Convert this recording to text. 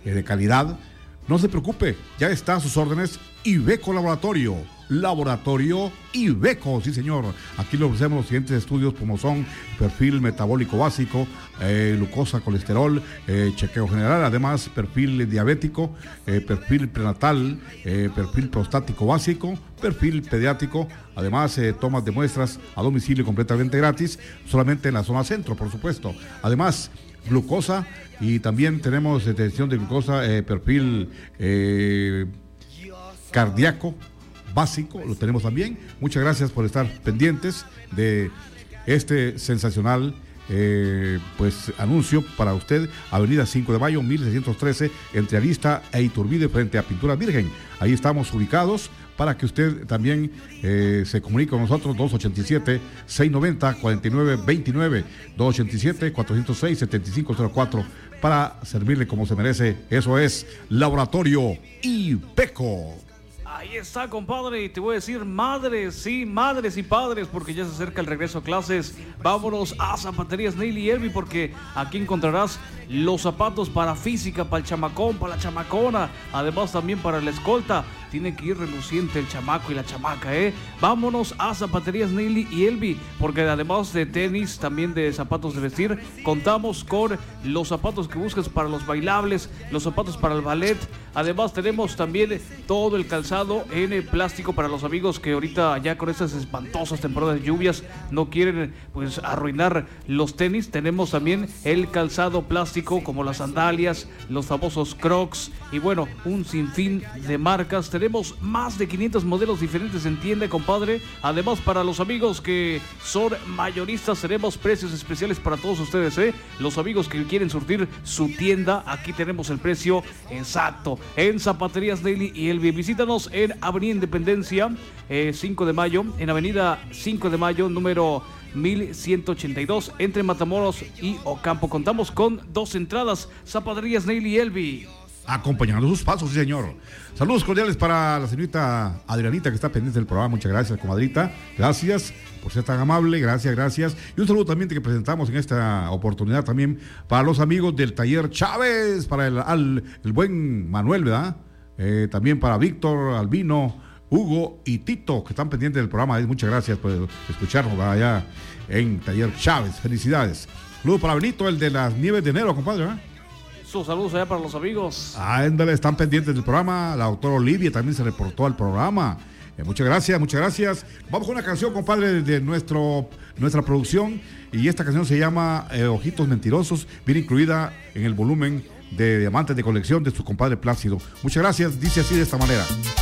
de calidad. No se preocupe, ya está a sus órdenes Iveco Laboratorio Iveco, sí señor. Aquí le ofrecemos los siguientes estudios como son perfil metabólico básico, glucosa, colesterol, chequeo general, además perfil diabético, perfil prenatal, perfil prostático básico, perfil pediátrico, además tomas de muestras a domicilio completamente gratis, solamente en la zona centro, por supuesto. Además, glucosa, y también tenemos detección de glucosa, perfil cardíaco básico, lo tenemos también. Muchas gracias por estar pendientes de este sensacional anuncio para usted. Avenida 5 de Mayo, 1613, entre Arista e Iturbide, frente a Pintura Virgen. Ahí estamos ubicados para que usted también se comunique con nosotros. 287-690-4929, 287-406-7504, para servirle como se merece. Eso es Laboratorio Iveco. Ahí está, compadre, y te voy a decir madres y padres, porque ya se acerca el regreso a clases. Vámonos a Zapaterías Neily y Elvi, porque aquí encontrarás los zapatos para física, para el chamacón, para la chamacona, además también para la escolta. Tiene que ir reluciente el chamaco y la chamaca, Vámonos a Zapaterías Neily y Elvi, porque además de tenis, también de zapatos de vestir, contamos con los zapatos que buscas para los bailables, los zapatos para el ballet. Además tenemos también todo el calzado en plástico para los amigos que ahorita ya con estas espantosas temporadas de lluvias no quieren pues arruinar los tenis. Tenemos también el calzado plástico como las sandalias, los famosos Crocs y bueno, un sinfín de marcas. Tenemos más de 500 modelos diferentes en tienda, compadre. Además, para los amigos que son mayoristas, tenemos precios especiales para todos ustedes, Los amigos que quieren surtir su tienda, aquí tenemos el precio exacto. En Zapaterías Neily y Elvi, visítanos en Avenida Independencia, 5 de Mayo, en Avenida 5 de Mayo, número 1182, entre Matamoros y Ocampo. Contamos con 2 entradas. Zapaterías Neily y Elvi, acompañando sus pasos, sí señor. Saludos cordiales para la señorita Adrianita, que está pendiente del programa. Muchas gracias, comadrita. Gracias por ser tan amable, gracias. Y un saludo también que presentamos en esta oportunidad también para los amigos del Taller Chávez, para el buen Manuel, ¿verdad? También para Víctor, Albino, Hugo y Tito, que están pendientes del programa. Muchas gracias por escucharnos allá en Taller Chávez. Felicidades. Saludos para Benito, el de las nieves de enero, compadre, saludos allá para los amigos. Ándale, están pendientes del programa. La doctora Olivia también se reportó al programa. Muchas gracias. Vamos con una canción, compadre, de nuestra producción. Y esta canción se llama Ojitos Mentirosos. Viene incluida en el volumen de Diamantes de Colección de su compadre Plácido. Muchas gracias. Dice así de esta manera.